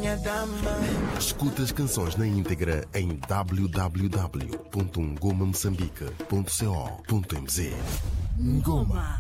minha dama. Escuta as canções na íntegra em www.ngomamoçambique.co.mz. Ngoma.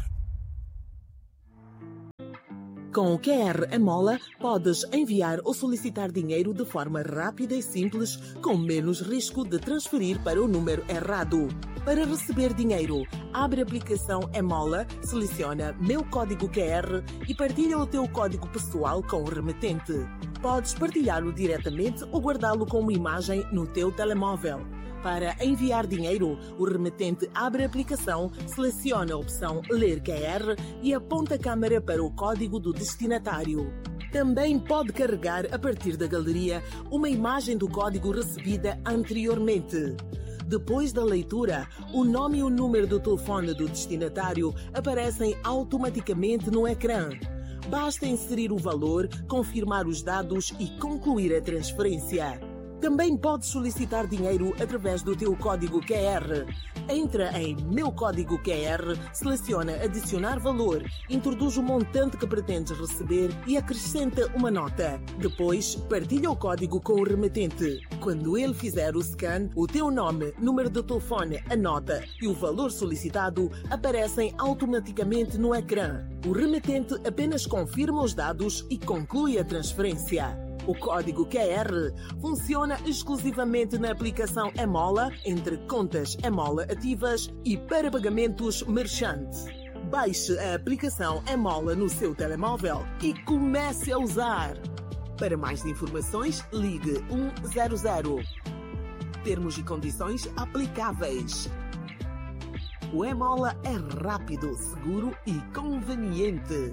Com o QR Emola, podes enviar ou solicitar dinheiro de forma rápida e simples, com menos risco de transferir para o número errado. Para receber dinheiro, abre a aplicação Emola, seleciona Meu Código QR e partilha o teu código pessoal com o remetente. Podes partilhá-lo diretamente ou guardá-lo como imagem no teu telemóvel. Para enviar dinheiro, o remetente abre a aplicação, seleciona a opção Ler QR e aponta a câmera para o código do destinatário. Também pode carregar, a partir da galeria, uma imagem do código recebida anteriormente. Depois da leitura, o nome e o número do telefone do destinatário aparecem automaticamente no ecrã. Basta inserir o valor, confirmar os dados e concluir a transferência. Também podes solicitar dinheiro através do teu código QR. Entra em Meu Código QR, seleciona Adicionar Valor, introduz o montante que pretendes receber e acrescenta uma nota. Depois, partilha o código com o remetente. Quando ele fizer o scan, o teu nome, número de telefone, a nota e o valor solicitado aparecem automaticamente no ecrã. O remetente apenas confirma os dados e conclui a transferência. O código QR funciona exclusivamente na aplicação Emola, entre contas Emola ativas e para pagamentos merchant. Baixe a aplicação Emola no seu telemóvel e comece a usar. Para mais informações, ligue 100. Termos e condições aplicáveis. O Emola é rápido, seguro e conveniente.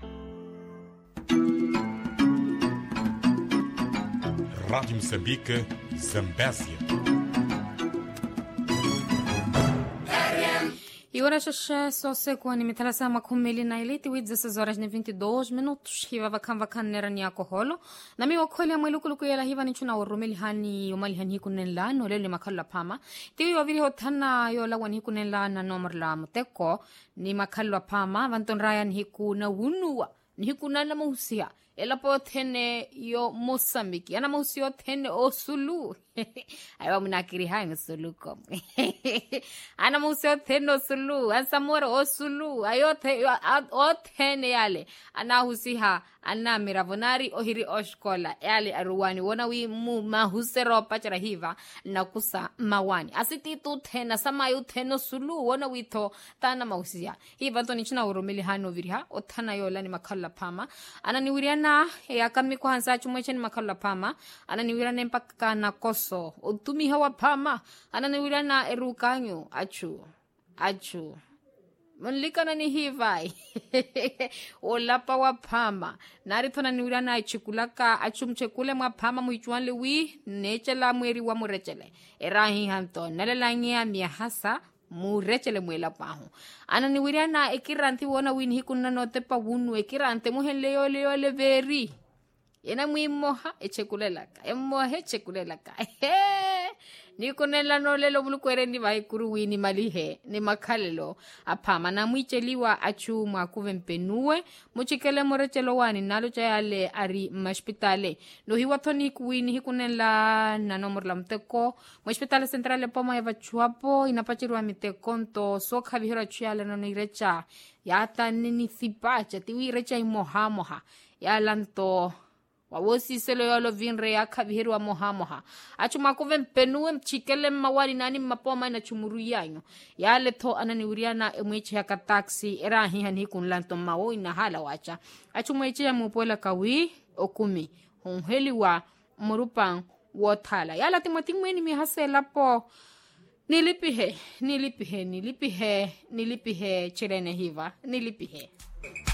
Rádio Moçambique, Zambésia. E ora já só se quando me trasa uma comeli na elite 16h22. Hiva vakan nera ni alcoholo. Na mi wakolia mwelukuluku yela hiva ni chuna urumeli hani umali hani kunenla no lele makalla pama. Tiwi waviri hotana yola wani kunenla na nomorla muteko ni makalla pama vanton raya ni kuna wunua ni kuna la musia. Ela po tene yo Mozambique. Ana musio tene o Sulu. Aiwa munakiri hanga Sulu kom. Ana musio tene o Sulu. Ansamora o Sulu. Ayo o tene yale. Ana husiha. Ana miravonari ohiri oshkola. Yale aruwani. Wona wi mu mahusero pachara hiva. Nakusa mawani. Asiti tu tena. Samayu tene o Sulu. Wona wito tana mahusia. Hiva to nichina urumili hano viriha. O tana yola ni makalla pama. Ana ni wiriana ya kami ko hansa chumweche ni makalla pama. Ana ni wirana mpaka na koso. Utumi hawa pama. Ana ni wirana erukanyo. Achu. Manlika na ni hivai. Olapa wa pama. Narito na ni wirana ichikulaka. Achumchekule mwa pama muichuanle wi. Nechela mweri wa murechele. Erahi hanto. Nalelangea miyahasa. Murechele mwela paho. Ana ni wiriana ekiranti wona win hikuna note pa wunu ekirante muhele yole veri. Ena muimoha echekulelaka. Emohe echekulelaka. Ni kunela no lelo bulukwere ni vaikuru wini malihe ni makalelo apama na mwicheliwa achu mwakuve mpenue muchikele morechelo wani nalo chayale ari mashpitale no hiwatoni kuwini hikunela na nomorla mteko mashpitale centrale poma eva chuapo inapachirwa mitekonto sokha vihora chuyale no nirecha yata nini thipacha tiwi recha imoha yalanto wawosi selo yolo vinre ya kabihirwa moha. Achuma kuve mpenue mchikele mawari nani mapoma na chumuru yanyo. Yale to anani uriana emweche haka taksi erahi hani kunlanto mawo inahala wacha. Achumweche ya mupola kawi okumi. Hongheli wa murupang wothala. Yala timotimweni mihasela po nilipihe chirene hiva. Nilipihe.